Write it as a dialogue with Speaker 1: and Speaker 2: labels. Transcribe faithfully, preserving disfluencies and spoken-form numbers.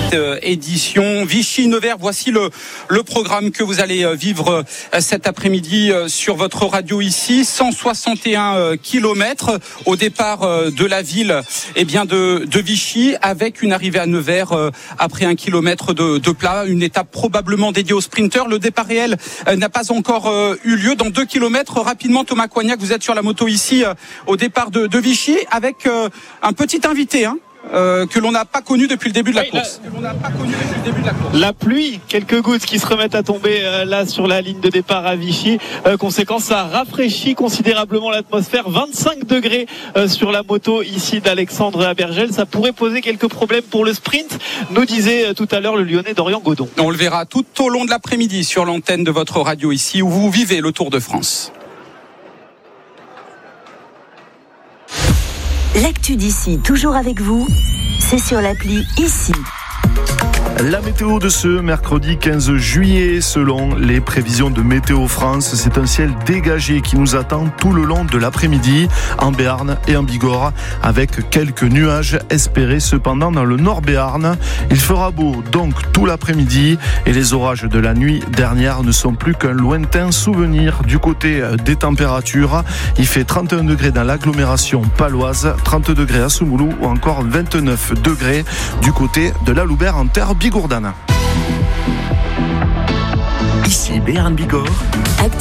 Speaker 1: cette édition Vichy-Nevers. Voici le, le programme que vous allez vivre cet après-midi sur votre radio ici. cent soixante et un kilomètres au départ de la ville eh bien de, de Vichy, avec une arrivée à Nevers après un kilomètre de, de plat. Une étape probablement dédiée aux sprinteurs. Le départ réel n'a pas encore eu lieu. Dans deux kilomètres, rapidement, Thomas Coignac, vous êtes sur la moto ici au départ de, de Vichy avec euh, un petit invité hein, euh, que l'on n'a pas connu depuis le début de la oui, course. La... Que l'on n'a pas connu depuis le début de la course.
Speaker 2: La pluie, quelques gouttes qui se remettent à tomber euh, là sur la ligne de départ à Vichy. Euh, conséquence, ça rafraîchit considérablement l'atmosphère. vingt-cinq degrés euh, sur la moto ici d'Alexandre Abergel. Ça pourrait poser quelques problèmes pour le sprint, nous disait euh, tout à l'heure le Lyonnais Dorian Godon.
Speaker 1: On le verra tout au long de l'après-midi sur l'antenne de votre radio ici où vous vivez le Tour de France.
Speaker 3: L'actu d'ici, toujours avec vous, c'est sur l'appli ici.
Speaker 4: La météo de ce mercredi quinze juillet, selon les prévisions de Météo France, c'est un ciel dégagé qui nous attend tout le long de l'après-midi en Béarn et en Bigorre, avec quelques nuages espérés cependant dans le Nord Béarn. Il fera beau donc tout l'après-midi et les orages de la nuit dernière ne sont plus qu'un lointain souvenir. Du côté des températures, il fait trente et un degrés dans l'agglomération paloise, trente degrés à Soumoulou ou encore vingt-neuf degrés du côté de la Loubert en terre bigourdane.
Speaker 5: Ici Béarn Bigorre.